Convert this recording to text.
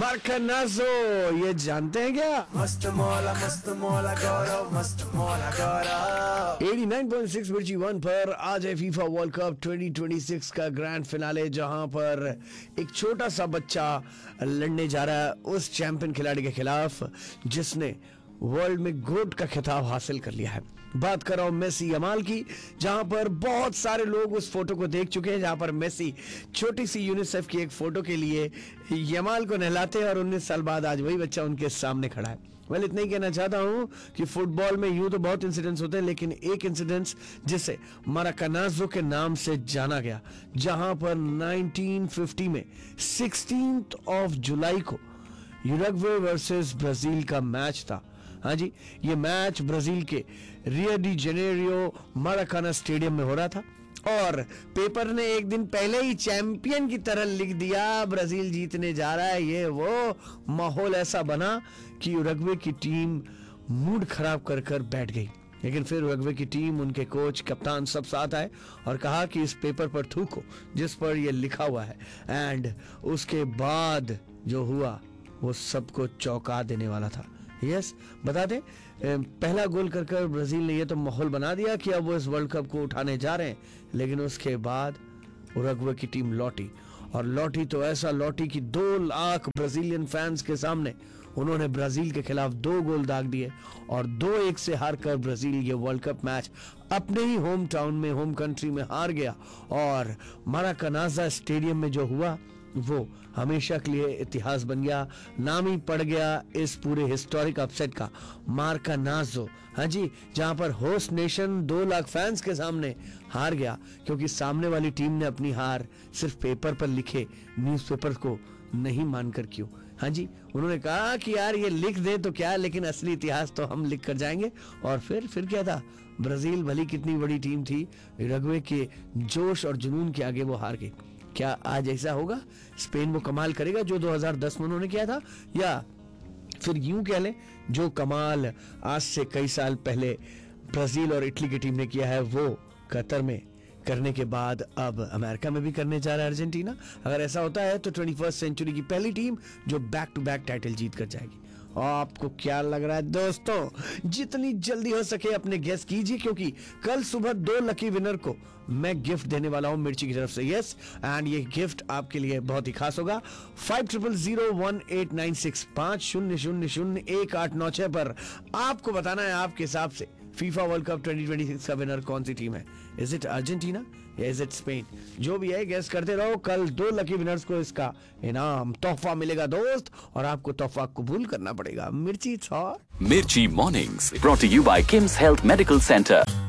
मार्कनाजो, ये जानते हैं क्या? मस्त मौला गौरव, मस्त मौला गौरव। 89.6 मिर्ची वन पर आज है फीफा वर्ल्ड कप 2026 का ग्रैंड फिनाले, जहां पर एक छोटा सा बच्चा लड़ने जा रहा है उस चैंपियन खिलाड़ी के खिलाफ जिसने वर्ल्ड में गोट का खिताब हासिल कर लिया है। बात कर रहा हूं मेसी यमाल की, जहां पर बहुत सारे लोग उस फोटो को देख चुके हैं, जहां पर मेसी छोटी सी यूनिसेफ की एक फोटो के लिए यमाल को नहलाते हैं और 19 साल बाद आज वही बच्चा उनके सामने खड़ा है। मैं इतना ही कहना चाहता हूं कि फुटबॉल में यूं तो बहुत इंसिडेंट्स होते हैं, लेकिन एक इंसिडेंट्स जिसे माराकानाजो के नाम से जाना गया, जहां पर 1950 में 16 जुलाई को यूरुग्वे वर्सेस ब्राजील का मैच था। हाँ जी, ये मैच ब्राजील के Rio de Janeiro Maracana stadium में हो रहा था और पेपर ने एक दिन पहले ही चैंपियन की तरह लिख दिया ब्राजील जीतने जा रहा है। ये वो माहौल ऐसा बना कि यूरुग्वे की टीम मूड खराब कर कर बैठ गई, लेकिन फिर यूरुग्वे की टीम, उनके कोच, कप्तान सब साथ आए और कहा कि इस पेपर पर थूको जिस पर ये लिखा हुआ है। एंड उसके बाद जो हुआ वो सबको चौंका देने वाला था। यस, बता दें, पहला गोल कर कर ब्राजील ने ये तो माहौल बना दिया कि अब वो इस वर्ल्ड कप को उठाने जा रहे हैं, लेकिन उसके बाद उरुग्वे की टीम लौटी और लौटी तो ऐसा लौटी कि 2 लाख ब्राजीलियन फैंस के सामने उन्होंने ब्राजील के खिलाफ 2 गोल दाग दिए और 2-1 से हारकर ब्राजील ये वर्ल्ड कप मैच अपने ही होम टाउन में, होम कंट्री में हार गया। और माराकानाजा स्टेडियम में जो हुआ वो हमेशा के लिए इतिहास बन गया, नाम ही पड़ गया इस पूरे हिस्टोरिक अपसेट का, मार्कनाजो। हाँ जी, जहां पर होस्ट नेशन 2 लाख फैंस के सामने हार गया क्योंकि सामने वाली टीम ने अपनी हार सिर्फ पेपर पर लिखे न्यूज़पेपर को नहीं मानकर। क्यों? हाँ जी, उन्होंने कहा कि यार ये लिख दे तो क्या, लेकिन असली इतिहास तो हम लिख कर जाएंगे। और फिर क्या था, ब्राजील भली कितनी बड़ी टीम थी, यूरुग्वे के जोश और जुनून के आगे वो हार गई। क्या आज ऐसा होगा? स्पेन वो कमाल करेगा जो 2010 में उन्होंने किया था, या फिर यूं कह लें जो कमाल आज से कई साल पहले ब्राजील और इटली की टीम ने किया है वो कतर में करने के बाद अब अमेरिका में भी करने जा रहा है अर्जेंटीना। अगर ऐसा होता है तो 21st सेंचुरी की पहली टीम जो बैक टू बैक टाइटल जीत कर जाएगी। और आपको क्या लग रहा है दोस्तों? जितनी जल्दी हो सके अपने गेस कीजिए, क्योंकि कल सुबह 2 लकी विनर को मैं गिफ्ट देने वाला हूं मिर्ची की तरफ से। यस, एंड ये गिफ्ट आपके लिए बहुत ही खास होगा। 50001896 50001896 पर आपको बताना है आपके हिसाब से फीफा वर्ल्ड कप 2026 का विनर कौन सी टीम है। इज इट अर्जेंटीना या इज इट स्पेन? जो भी है गेस करते रहो। कल 2 लकी विनर्स को इसका इनाम तोहफा मिलेगा दोस्त, और आपको तोहफा कबूल करना पड़ेगा। मिर्ची mornings brought to you bye KIMS health medical centre.